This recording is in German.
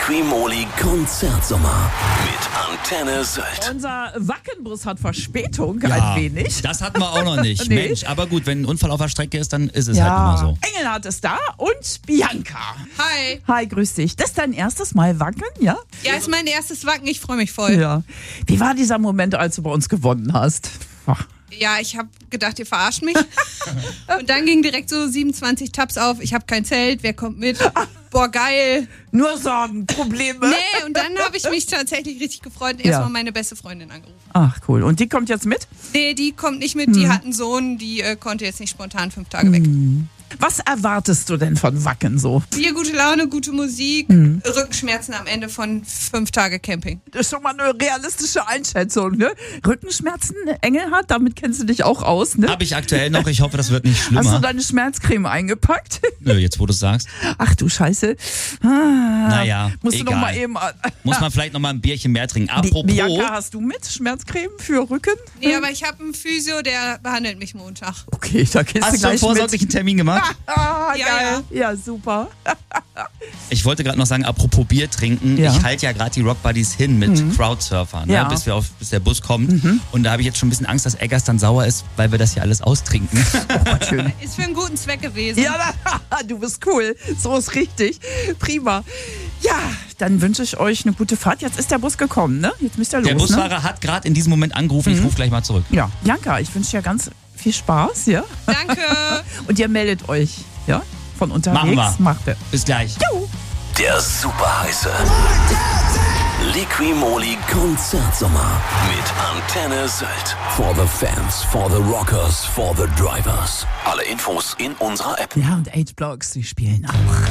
Liquimoli Konzertsommer mit Antenne Sylt. Unser Wackenbus hat Verspätung Ja, ein wenig. das hatten wir auch noch nicht. Nee. Mensch, aber gut, wenn ein Unfall auf der Strecke ist, dann ist es halt immer so. Engelhardt ist da und Bianca. Hi. Hi, grüß dich. Das ist dein erstes Mal Wacken, ja? Ja, ist mein erstes Wacken. Ich freue mich voll. Ja. Wie war dieser Moment, als du bei uns gewonnen hast? Ach. Ja, ich habe gedacht, ihr verarscht mich. Und dann ging direkt so 27 Tabs auf. Ich habe kein Zelt. Wer kommt mit? Boah, geil. Nur Sorgen, Probleme. Nee, und dann habe ich mich tatsächlich richtig gefreut und Ja. erstmal meine beste Freundin angerufen. Ach, cool. Und die kommt jetzt mit? Nee, die kommt nicht mit. Die hat einen Sohn. Die konnte jetzt nicht spontan 5 Tage weg. Was erwartest du denn von Wacken so? Bier, gute Laune, gute Musik. Rückenschmerzen am Ende von 5 Tage Camping. Das ist schon mal eine realistische Einschätzung, ne? Rückenschmerzen, Engelhardt, damit kennst du dich auch aus, ne? Habe ich aktuell noch. Ich hoffe, das wird nicht Hast du schlimmer. deine Schmerzcreme eingepackt? Nö, jetzt wo du es sagst. Ach du Scheiße. Naja, Musst du noch egal. mal eben... Muss man vielleicht noch mal ein Bierchen mehr trinken. Apropos, Bianca, hast du mit Schmerzcreme für Rücken? Nee, aber ich habe einen Physio, der behandelt mich Montag. Okay, da gehst du hast du einen gleich vorsorglichen Termin gemacht? mit. Ah, Ja, geil. Ja, super. Ich wollte gerade noch sagen, apropos Bier trinken, Ja. ich halte ja gerade die Rock Buddies hin mit Crowdsurfer, ne, Ja. bis der Bus kommt. Und da habe ich jetzt schon ein bisschen Angst, dass Eggers dann sauer ist, weil wir das hier alles austrinken. Schön. Ist für einen guten Zweck gewesen. Ja, du bist cool. So ist richtig. Prima. Ja, dann wünsche ich euch eine gute Fahrt. Jetzt ist der Bus gekommen, ne? Jetzt müsst ihr los, Der Busfahrer hat gerade in diesem Moment angerufen, ich rufe gleich mal zurück. Ne? Ja, Bianca, ich wünsche dir ganz viel Spaß, ja? Danke. Und ihr meldet euch, ja? Von unterwegs. Machen wir. Macht ihr. Bis gleich. Der super heiße Liquimoli Konzertsommer mit Antenne Sylt. For the fans, for the rockers, for the drivers. Alle Infos in unserer App. Ja, und 8 Blocks, die spielen auch.